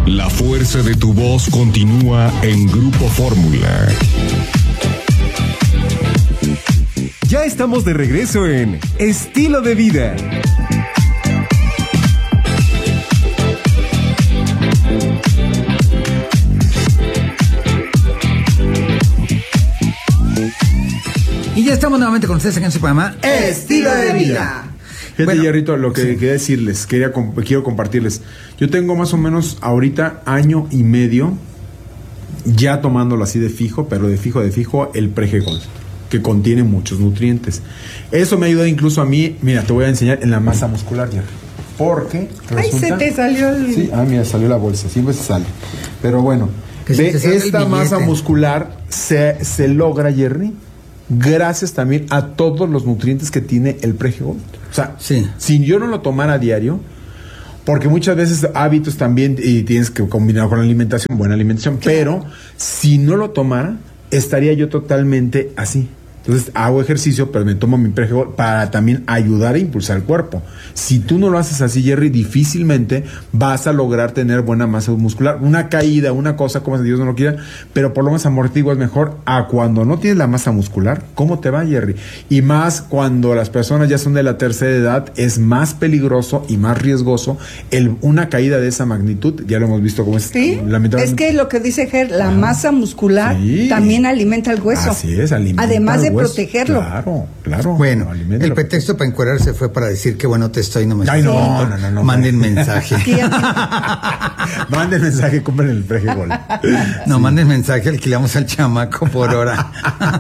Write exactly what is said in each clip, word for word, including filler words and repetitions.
La fuerza de tu voz continúa en Grupo Fórmula. Ya estamos de regreso en Estilo de Vida. Y ya estamos nuevamente con ustedes aquí en su programa Estilo de Vida. Fíjate, bueno, Yarrito, lo que sí. quería decirles, quería, quiero compartirles. Yo tengo más o menos ahorita año y medio ya tomándolo así de fijo, pero de fijo, de fijo, el Pregegol, que contiene muchos nutrientes. Eso me ayuda incluso a mí, mira, te voy a enseñar en la masa muscular, ya. Porque Ay, resulta, se te salió el... Sí, ah, mira, salió la bolsa, siempre se sale. Pero bueno, de esta masa muscular se, se logra, Jerry, gracias también a todos los nutrientes que tiene el Pregegol. O sea, sí. si yo no lo tomara a diario, porque muchas veces hábitos también y tienes que combinar con la alimentación, buena alimentación, claro. pero si no lo tomara, estaría yo totalmente así. Entonces hago ejercicio, pero me tomo mi Pregegol para también ayudar a impulsar el cuerpo. Si tú no lo haces así, Jerry, difícilmente vas a lograr tener buena masa muscular. Una caída, una cosa, como si Dios no lo quiera, pero por lo menos amortiguas mejor a cuando no tienes la masa muscular. ¿Cómo te va, Jerry? Y más cuando las personas ya son de la tercera edad, es más peligroso y más riesgoso el, una caída de esa magnitud. Ya lo hemos visto como es. Sí, es que lo que dice Ger, la ah, masa muscular sí. también alimenta el hueso. Así es, alimenta Además de hueso. protegerlo. Claro, claro. Bueno, el pretexto para encuerarse fue para decir que bueno te estoy, no me Ay, estoy. No, no, no, no. Manden mensaje. Manden mensaje, compren el Pregegol. No, sí. manden mensaje, alquilamos al chamaco por hora.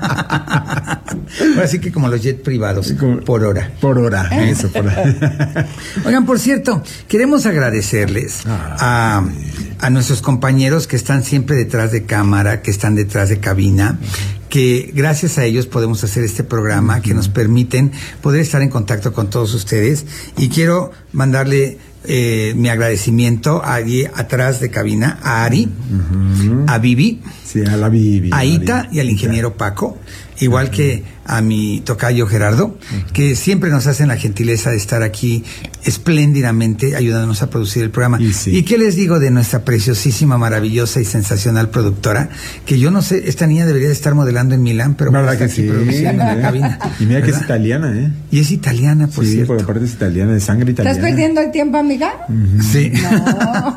Así que como los jets privados, sí, como, por hora. Por hora, eso, por hora. Oigan, por cierto, queremos agradecerles a, a nuestros compañeros que están siempre detrás de cámara, que están detrás de cabina, que gracias a ellos podemos hacer este programa, que nos permiten poder estar en contacto con todos ustedes. Y quiero mandarle eh, mi agradecimiento allí atrás de cabina a Ari, uh-huh. a Vivi, sí, a la Vivi, a Ita y al ingeniero Paco, igual uh-huh. que a mi tocayo Gerardo, uh-huh. que siempre nos hacen la gentileza de estar aquí espléndidamente ayudándonos a producir el programa. Y, sí. ¿Y qué les digo de nuestra preciosísima, maravillosa y sensacional productora? Que yo no sé, esta niña debería de estar modelando en Milán, pero verdad que sí, produciendo en la cabina. Y mira, ¿verdad? Que es italiana, ¿eh? Y es italiana, por sí, cierto. Sí, por aparte es italiana, de sangre italiana. ¿Estás perdiendo el tiempo, amiga? Uh-huh. Sí. No.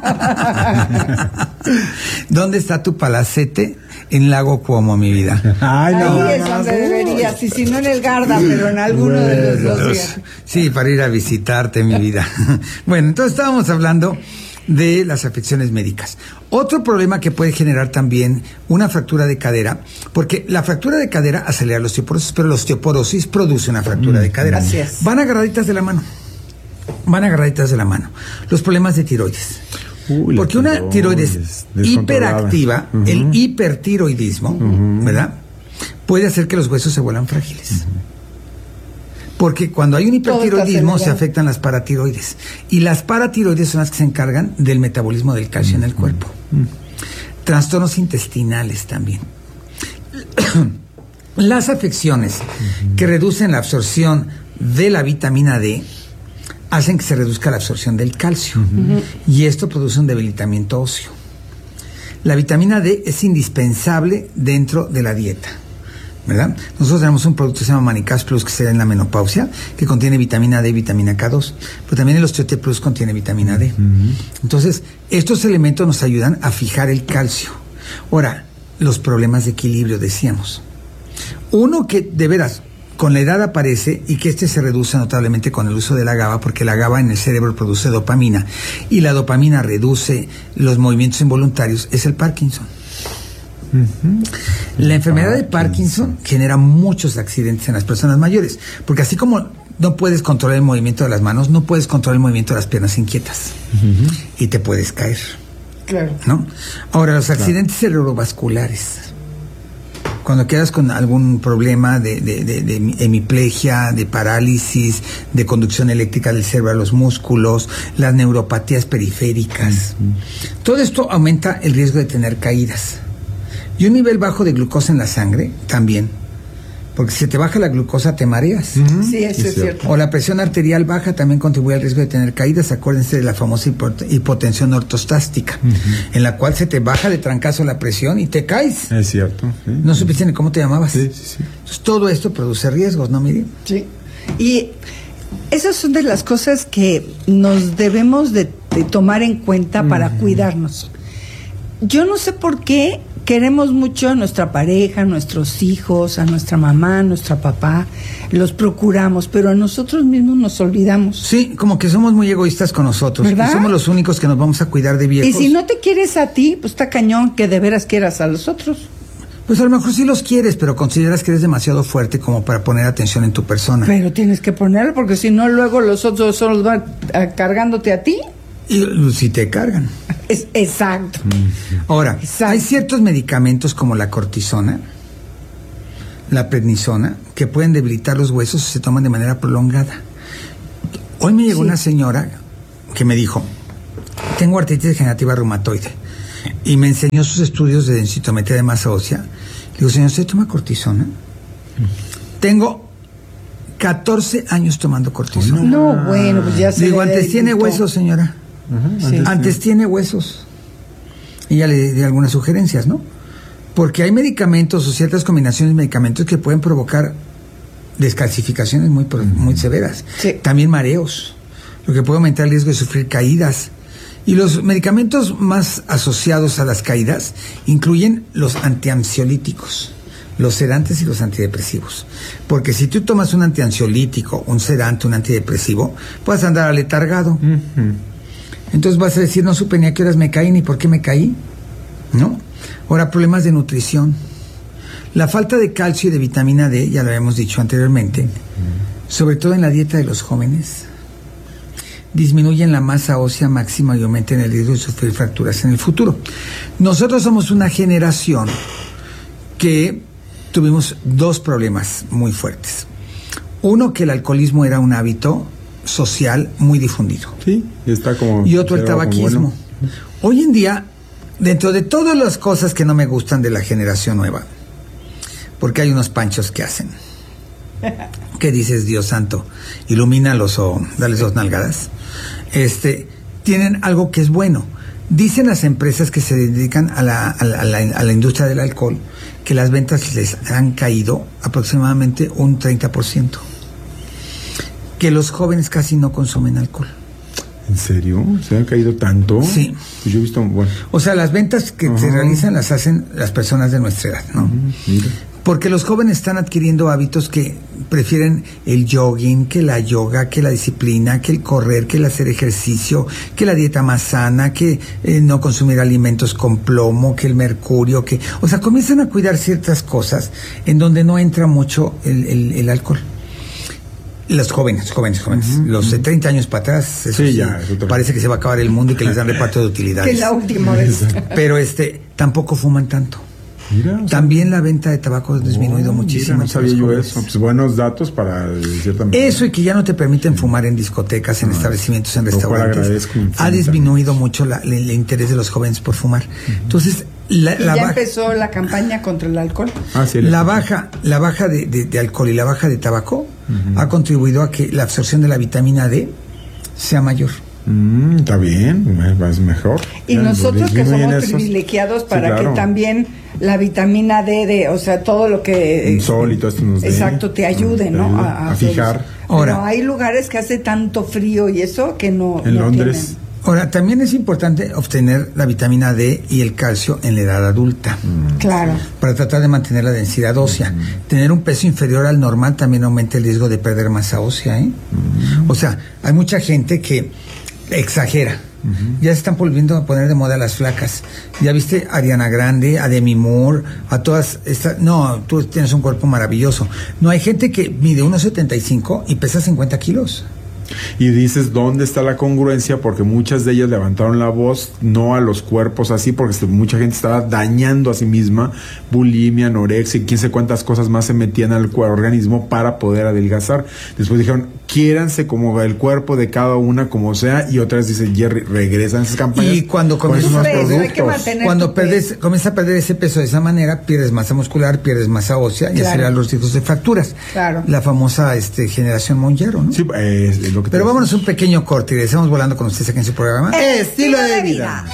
¿Dónde está tu palacete? En Lago Como, mi vida. Ay, no. Ahí es donde deberías, y si no en el Garda, pero en alguno bueno, de los dos días. Sí, para ir a visitarte, mi vida. Bueno, entonces estábamos hablando de las afecciones médicas. Otro problema que puede generar también una fractura de cadera, porque la fractura de cadera acelera la osteoporosis, pero la osteoporosis produce una fractura mm, de cadera. Así es. Van agarraditas de la mano. Van agarraditas de la mano. Los problemas de tiroides. Uy, porque una tiroides hiperactiva, uh-huh. el hipertiroidismo, uh-huh. ¿verdad? Puede hacer que los huesos se vuelvan frágiles. Uh-huh. Porque cuando hay un hipertiroidismo se afectan las paratiroides. Y las paratiroides son las que se encargan del metabolismo del calcio uh-huh. en el cuerpo. Uh-huh. Trastornos intestinales también. Las afecciones uh-huh. que reducen la absorción de la vitamina D hacen que se reduzca la absorción del calcio uh-huh. y esto produce un debilitamiento óseo. La vitamina D es indispensable dentro de la dieta, ¿verdad? Nosotros tenemos un producto que se llama Manicas Plus, que se da en la menopausia, que contiene vitamina D y vitamina K dos, pero también el Osteote Plus contiene vitamina D. Uh-huh. Entonces, estos elementos nos ayudan a fijar el calcio. Ahora, los problemas de equilibrio, decíamos. Uno que, de veras, con la edad aparece y que este se reduce notablemente con el uso de la GABA, porque la GABA en el cerebro produce dopamina y la dopamina reduce los movimientos involuntarios, es el Parkinson. Uh-huh. La enfermedad de Parkinson genera muchos accidentes en las personas mayores, porque así como no puedes controlar el movimiento de las manos, no puedes controlar el movimiento de las piernas inquietas uh-huh. y te puedes caer. Claro. ¿No? Ahora, los accidentes claro. cerebrovasculares, cuando quedas con algún problema de, de, de, de hemiplegia, de parálisis, de conducción eléctrica del cerebro a los músculos, las neuropatías periféricas, uh-huh. todo esto aumenta el riesgo de tener caídas. Y un nivel bajo de glucosa en la sangre también porque si te baja la glucosa te mareas. Uh-huh. Sí, eso es, es cierto. cierto. O la presión arterial baja también contribuye al riesgo de tener caídas. Acuérdense de la famosa hipot- hipotensión ortostástica, uh-huh. en la cual se te baja de trancazo la presión y te caes. Es cierto. Sí. No supiste ni cómo te llamabas. Sí, sí, sí. Entonces, todo esto produce riesgos, ¿no, Miriam? Sí. Y esas son de las cosas que nos debemos de, de tomar en cuenta uh-huh. para cuidarnos. Yo no sé por qué queremos mucho a nuestra pareja, a nuestros hijos, a nuestra mamá, a nuestro papá, los procuramos, pero a nosotros mismos nos olvidamos. Sí, como que somos muy egoístas con nosotros, ¿verdad? Y somos los únicos que nos vamos a cuidar de viejos. Y si no te quieres a ti, pues está cañón que de veras quieras a los otros. Pues a lo mejor sí los quieres, pero consideras que eres demasiado fuerte como para poner atención en tu persona. Pero tienes que ponerlo, porque si no, luego los otros solo van a, cargándote a ti. Y si te cargan. Es, exacto. Ahora, exacto. Hay ciertos medicamentos como la cortisona, la prednisona, que pueden debilitar los huesos si se toman de manera prolongada. Hoy me llegó sí. una señora que me dijo, tengo artritis degenerativa reumatoide, y me enseñó sus estudios de densitometría de masa ósea. Le digo, señor, ¿usted toma cortisona? Mm. Tengo catorce años tomando cortisona. No, bueno, pues ya se le digo, antes tiene huesos, señora. Uh-huh, sí. Antes tiene huesos. Y ya le di algunas sugerencias, ¿no? Porque hay medicamentos o ciertas combinaciones de medicamentos que pueden provocar descalcificaciones muy, uh-huh. muy severas. Sí. También mareos, lo que puede aumentar el riesgo de sufrir caídas. Y los medicamentos más asociados a las caídas incluyen los antiansiolíticos, los sedantes y los antidepresivos. Porque si tú tomas un antiansiolítico, un sedante, un antidepresivo, puedes andar aletargado. Uh-huh. Entonces vas a decir, no supe ni a qué horas me caí ni por qué me caí, ¿no? Ahora, problemas de nutrición. La falta de calcio y de vitamina D, ya lo habíamos dicho anteriormente, uh-huh. sobre todo en la dieta de los jóvenes, disminuyen la masa ósea máxima y aumentan el riesgo de sufrir fracturas en el futuro. Nosotros somos una generación que tuvimos dos problemas muy fuertes. Uno, que el alcoholismo era un hábito social muy difundido. Sí, está como... Y otro, el tabaquismo. Bueno. Hoy en día, dentro de todas las cosas que no me gustan de la generación nueva, porque hay unos panchos que hacen, ¿qué dices, Dios santo? Ilumínalos o dales dos nalgadas. Este, tienen algo que es bueno. Dicen las empresas que se dedican a la, a la, a la, a la industria del alcohol que las ventas les han caído aproximadamente un treinta por ciento. Que los jóvenes casi no consumen alcohol. ¿En serio? ¿Se han caído tanto? Sí. Pues yo he visto, bueno. O sea, las ventas que uh-huh. se realizan las hacen las personas de nuestra edad, ¿no? Uh-huh. Mira. Porque los jóvenes están adquiriendo hábitos que prefieren el jogging, que la yoga, que la disciplina, que el correr, que el hacer ejercicio, que la dieta más sana, que eh, no consumir alimentos con plomo, que el mercurio, que... O sea, comienzan a cuidar ciertas cosas en donde no entra mucho el, el, el alcohol. Los jóvenes, jóvenes, jóvenes. Uh-huh. Los de treinta años para atrás, eso sí, sí ya, eso parece que se va a acabar el mundo y que les dan reparto de utilidades. Que la última vez. Pero este, tampoco fuman tanto. Mira, o sea, también la venta de tabaco ha disminuido oh, muchísimo. Mira, no sabía yo eso. Pues buenos datos para cierta manera. Eso, y que ya no te permiten fumar en discotecas, en no, establecimientos, en restaurantes. Ha disminuido mucho la, el, el interés de los jóvenes por fumar. Uh-huh. Entonces, la, ¿Y la ya baja, empezó la campaña contra el alcohol? Ah, sí, la baja, la baja de, de, de alcohol y la baja de tabaco uh-huh. ha contribuido a que la absorción de la vitamina D sea mayor. Mm, está bien, es mejor. Y ya, nosotros que somos esos privilegiados para sí, claro. que también la vitamina D, de, o sea, todo lo que... El sol y todo esto nos exacto, dé, te ayude, ¿no? Ayuda, a, a, a fijar. Ahora, pero hay lugares que hace tanto frío y eso que no En no Londres... tienen. Ahora, también es importante obtener la vitamina D y el calcio en la edad adulta. Mm. Claro. Para tratar de mantener la densidad ósea. Mm. Tener un peso inferior al normal también aumenta el riesgo de perder masa ósea, ¿eh? Mm. O sea, hay mucha gente que exagera. Uh-huh. Ya se están volviendo a poner de moda las flacas. Ya viste a Ariana Grande, a Demi Moore, a todas estas. No, tú tienes un cuerpo maravilloso. No, hay gente que mide uno setenta y cinco y pesa cincuenta kilos. Y dices, ¿dónde está la congruencia? Porque muchas de ellas levantaron la voz, no a los cuerpos así, porque mucha gente estaba dañando a sí misma, bulimia, anorexia, y quién sé cuántas cosas más se metían al organismo para poder adelgazar. Después dijeron, quiéranse como el cuerpo de cada una, como sea, y otra vez dice Jerry, regresan esas campañas. Y cuando comienzas con a perder, cuando perdes, comienzas a perder ese peso de esa manera, pierdes masa muscular, pierdes masa ósea, claro. Y aceleran los riesgos de fracturas. Claro. La famosa este, generación Monjero, ¿no? Sí, eh, es lo que Pero vámonos un pequeño corte y regresamos volando con ustedes aquí en su programa Estilo de Vida.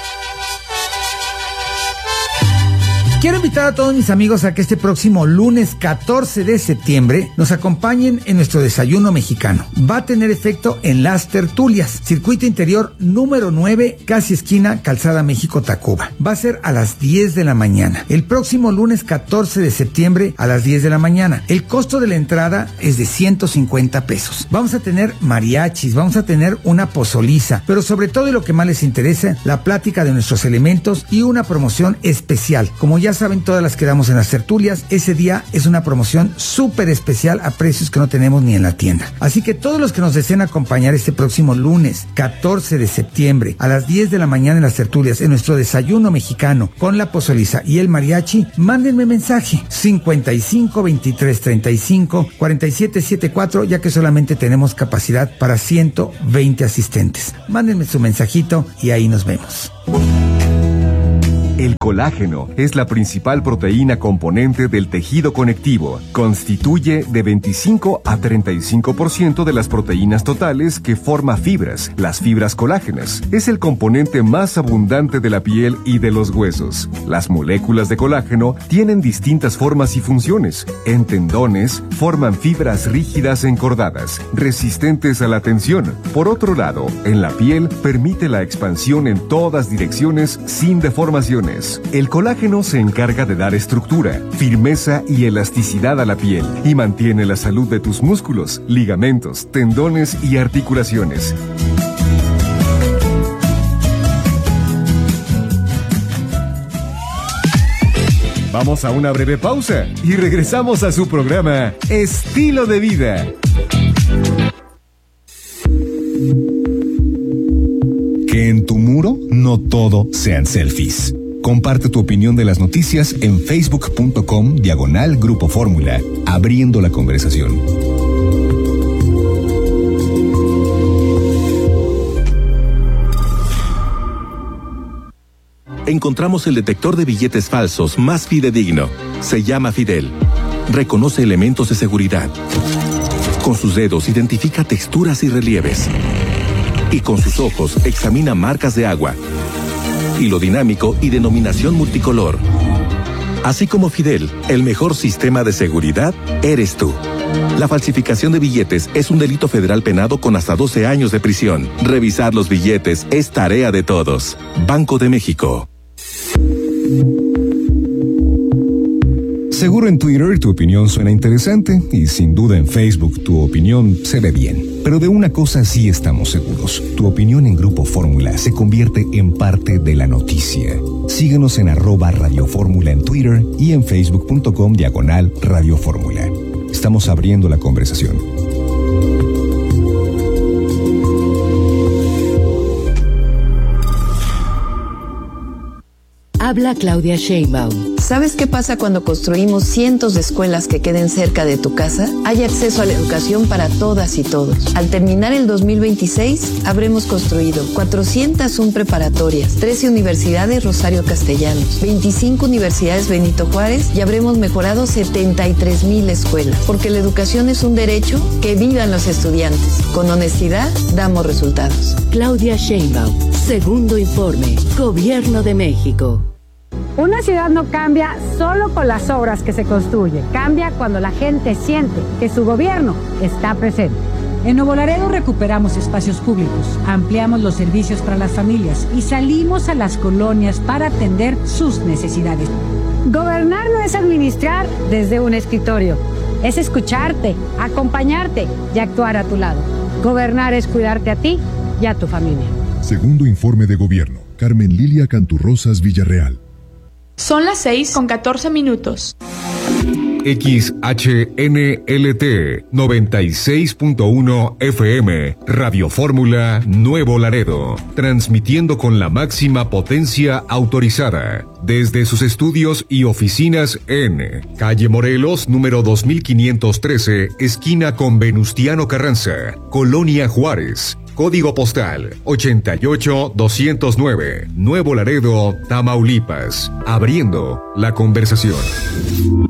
Quiero invitar a todos mis amigos a que este próximo lunes catorce de septiembre nos acompañen en nuestro desayuno mexicano. Va a tener efecto en Las Tertulias, circuito interior número nueve, casi esquina Calzada México-Tacuba. Va a ser a las diez de la mañana. El próximo lunes catorce de septiembre a las diez de la mañana. El costo de la entrada es de ciento cincuenta pesos. Vamos a tener mariachis, vamos a tener una pozoliza, pero sobre todo y lo que más les interesa, la plática de nuestros elementos y una promoción especial. Como ya saben, todas las que damos en las tertulias, ese día es una promoción súper especial a precios que no tenemos ni en la tienda. Así que todos los que nos deseen acompañar este próximo lunes catorce de septiembre a las diez de la mañana en las tertulias, en nuestro desayuno mexicano con la pozoliza y el mariachi, mándenme mensaje cincuenta y cinco, veintitrés, treinta y cinco, cuarenta y siete setenta y cuatro, ya que solamente tenemos capacidad para ciento veinte asistentes. Mándenme su mensajito y ahí nos vemos. El colágeno es la principal proteína componente del tejido conectivo. Constituye de veinticinco a treinta y cinco por ciento de las proteínas totales que forma fibras, las fibras colágenas. Es el componente más abundante de la piel y de los huesos. Las moléculas de colágeno tienen distintas formas y funciones. En tendones, forman fibras rígidas encordadas, resistentes a la tensión. Por otro lado, en la piel, permite la expansión en todas direcciones sin deformaciones. El colágeno se encarga de dar estructura, firmeza y elasticidad a la piel y mantiene la salud de tus músculos, ligamentos, tendones y articulaciones. Vamos a una breve pausa y regresamos a su programa Estilo de Vida. Que en tu muro no todo sean selfies. Comparte tu opinión de las noticias en facebook.com diagonal Grupo Fórmula, abriendo la conversación. Encontramos el detector de billetes falsos más fidedigno. Se llama Fidel. Reconoce elementos de seguridad. Con sus dedos identifica texturas y relieves. Y con sus ojos examina marcas de agua, hilo dinámico y denominación multicolor. Así como Fidel, el mejor sistema de seguridad eres tú. La falsificación de billetes es un delito federal penado con hasta doce años de prisión. Revisar los billetes es tarea de todos. Banco de México. Seguro en Twitter tu opinión suena interesante y sin duda en Facebook tu opinión se ve bien. Pero de una cosa sí estamos seguros. Tu opinión en Grupo Fórmula se convierte en parte de la noticia. Síguenos en arroba Radio Fórmula en Twitter y en facebook.com diagonal Radio Fórmula. Estamos abriendo la conversación. Habla Claudia Sheinbaum. ¿Sabes qué pasa cuando construimos cientos de escuelas que queden cerca de tu casa? Hay acceso a la educación para todas y todos. Al terminar el dos mil veintiséis, habremos construido cuatrocientas una preparatorias, trece universidades Rosario Castellanos, veinticinco universidades Benito Juárez y habremos mejorado setenta y tres mil escuelas. Porque la educación es un derecho, que vivan los estudiantes. Con honestidad, damos resultados. Claudia Sheinbaum, segundo informe, Gobierno de México. Una ciudad no cambia solo con las obras que se construyen, cambia cuando la gente siente que su gobierno está presente. En Nuevo Laredo recuperamos espacios públicos, ampliamos los servicios para las familias y salimos a las colonias para atender sus necesidades. Gobernar no es administrar desde un escritorio, es escucharte, acompañarte y actuar a tu lado. Gobernar es cuidarte a ti y a tu familia. Segundo informe de gobierno, Carmen Lilia Canturrosas Villarreal. Son las seis con catorce minutos. X H N L T noventa y seis punto uno F M, Radio Fórmula Nuevo Laredo, transmitiendo con la máxima potencia autorizada desde sus estudios y oficinas en Calle Morelos, número dos mil quinientos trece, esquina con Venustiano Carranza, Colonia Juárez. Código postal ochenta y ocho doscientos nueve, Nuevo Laredo, Tamaulipas. Abriendo la conversación.